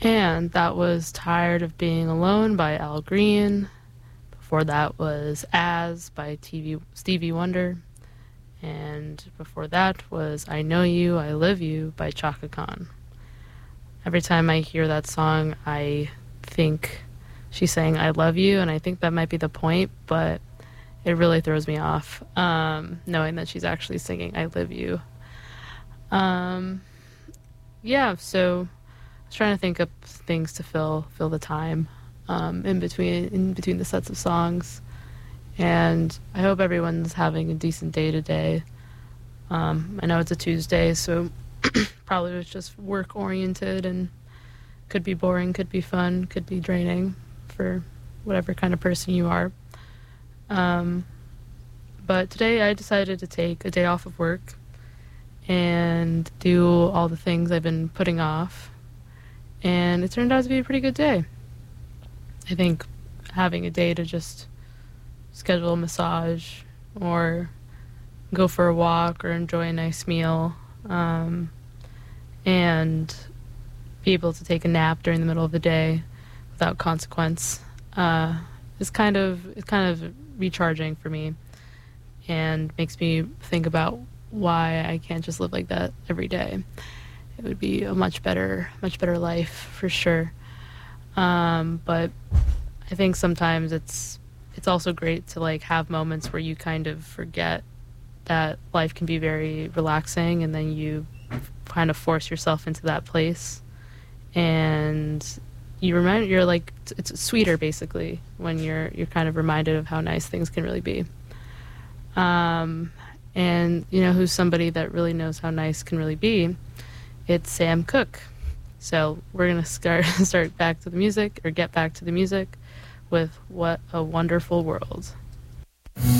And that was Tired of Being Alone by Al Green. Before that was As by Stevie Wonder. And before that was I Know You, I Live You by Chaka Khan. Every time I hear that song, I think she's saying I love you, and I think that might be the point, but it really throws me off, knowing that she's actually singing I Live You. Yeah, so I was trying to think of things to fill the time in between the sets of songs, and I hope everyone's having a decent day today. I know it's a Tuesday, so probably was just work oriented and could be boring, could be fun, could be draining for whatever kind of person you are. But today I decided to take a day off of work and do all the things I've been putting off, and it turned out to be a pretty good day. I think having a day to just schedule a massage or go for a walk or enjoy a nice meal, and be able to take a nap during the middle of the day without consequence is kind of recharging for me, and makes me think about why I can't just live like that every day. It would be a much better life for sure. But I think sometimes it's also great to like have moments where you kind of forget that life can be very relaxing, and then you kind of force yourself into that place, and you're like, it's sweeter basically when you're kind of reminded of how nice things can really be. And you know who's somebody that really knows how nice can really be? It's Sam Cooke. So we're gonna get back to the music with What a Wonderful World.